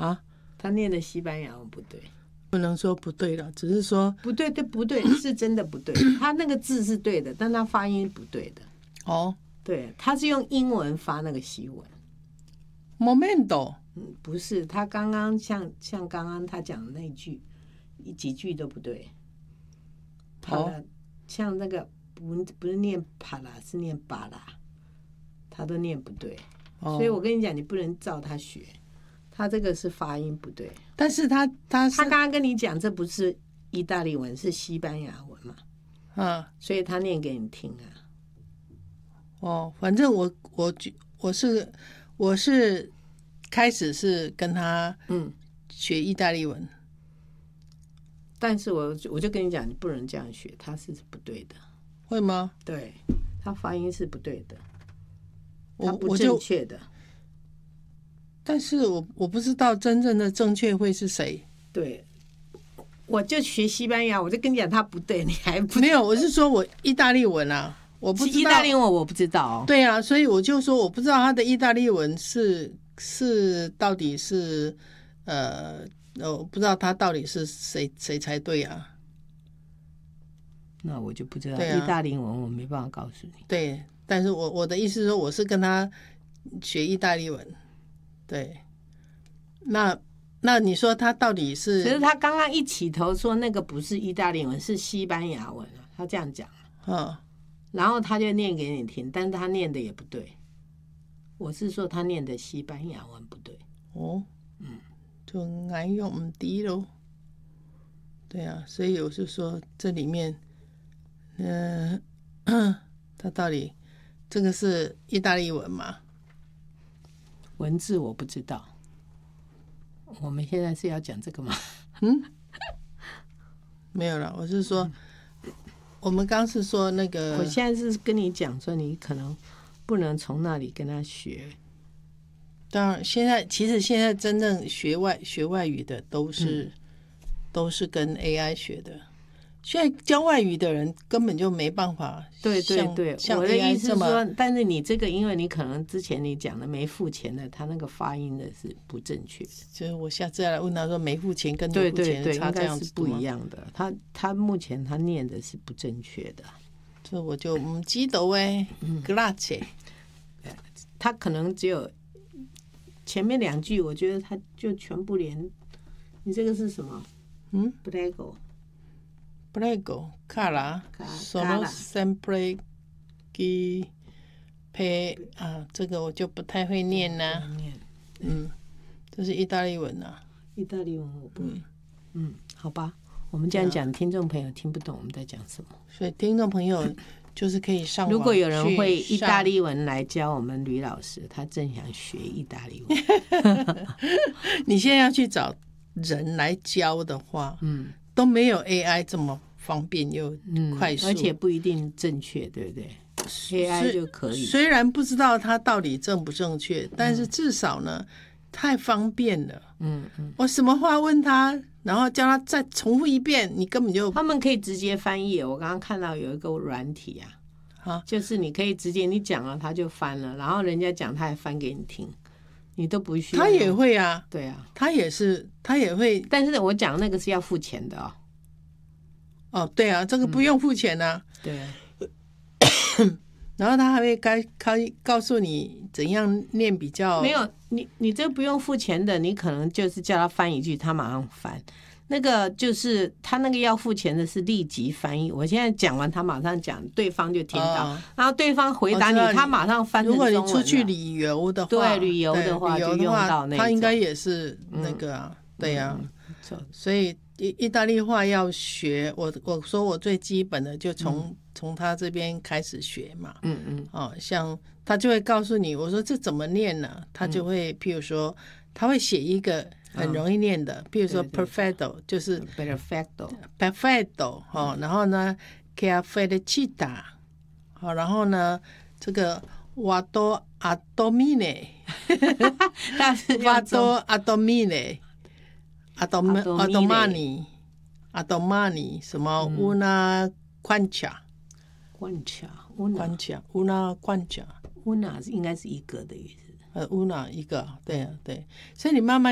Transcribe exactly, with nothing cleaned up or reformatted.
啊， 他念的西班牙文不对。 不能说不对了，只是说不对，对不对是真的不对。他那个字是对的，但他发音不对的。 哦， 对，他是用英文发那个西文。 momento， 嗯，不是，他刚刚像像刚刚他讲的那句，几句都不对。好了，像那个不不是念帕拉，是念巴拉，他都念不对。 哦， 所以我跟你讲，你不能照他学。他这个是发音不对， 但是他他是他刚刚跟你讲，这不是意大利文，是西班牙文嘛？ 嗯， 所以他念给你听啊。 哦，反正我我我是我是开始是跟他嗯学意大利文， 但是我我就跟你讲，你不能这样学，他是不对的。 会吗？ 对，他发音是不对的， 我他不正确的。 但是我我不知道真正的正确会是谁。 对，我就学西班牙，我就跟你讲他不对，你还不没有？我是说我意大利文啊，我不知道意大利文我不知道、哦。 对啊，所以我就说我不知道他的意大利文是是到底是呃我不知道他到底是谁谁才对啊。 那我就不知道， 啊、 意大利文我没办法告诉你。 对，但是我我的意思是说，我是跟他学意大利文。对，那那你说他到底是？ 其实他刚刚一起头说那个不是意大利文，是西班牙文啊，他这样讲。 嗯， 然后他就念给你听，但是他念的也不对。我是说他念的西班牙文不对。 哦，嗯，就难用唔低咯。对啊，所以我是说这里面，嗯、呃，他到底这个是意大利文吗？ 文字我不知道，我们现在是要讲这个吗？ 嗯，没有了。我是说，嗯、我们刚是说那个， 我现在是跟你讲说，你可能不能从那里跟他学。 当然，现在其实现在真正学外学外语的都是、嗯、都是跟 A I 学的。现在教外语的人根本就没办法， 对对对， 像我的意思是说，但是你这个，因为你可能之前你讲的没付钱的，他那个发音的是不正确的。 所以我下次再来问他说，没付钱跟有付钱差这样子是不一样的。他他目前他念的是不正确的， 所以我就唔知道诶 ，grazie。 他可能只有前面两句，我觉得他就全部连。你这个是什么？ 嗯 ，prego。Prego, cara, sono sempre che pe 啊，这个我就不太会念啦、啊。嗯，这是意大利文啊。 意大利文我不会。嗯, 嗯，好吧，我们这样讲，听众朋友听不懂我们在讲什么。 所以听众朋友就是可以上网。 如果有人会意大利文来教我们吕老师，他正想学意大利文。 你现在要去找人来教的话，嗯。都没有 A I 这么方便又快速、 嗯，而且不一定正确，对不对 ？A I 就可以。 虽然不知道它到底正不正确，但是至少呢，嗯、太方便了。嗯嗯，我什么话问他，然后叫他再重复一遍，你根本就他们可以直接翻译。我刚刚看到有一个软体啊，啊，就是你可以直接你讲了，他就翻了，然后人家讲他还翻给你听。你都不需要， 他也会啊， 对啊， 他也是，他也会。 但是我讲那个是要付钱的哦。 哦，对啊，这个不用付钱啊。 嗯、对啊。 然后他还会告告告诉你怎样念比较。 没有，你你这不用付钱的，你可能就是叫他翻一句，他马上翻。那个就是他那个要付钱的是立即翻译，我现在讲完他马上讲，对方就听到，哦、然后对方回答你，他马上翻成中文了。 如果你出去旅游的话， 对旅游的话就用到那个， 他应该也是那个啊，嗯、对啊，嗯、所以意意大利话要学，我我说我最基本的就从、嗯、从他这边开始学嘛，嗯嗯，哦，像他就会告诉你，我说这怎么念呢？他就会，譬如说，他会写一个。很容易念的，比如说 perfecto 就是 perfecto perfecto 哦，然后呢 che felicita 好，然后呢这个 vado a dormire vado a dormire a domani a domani 什么 una quancia quancia quancia una quancia una 应该是一个的意思。 呃 una 一个，对啊对，所以你慢慢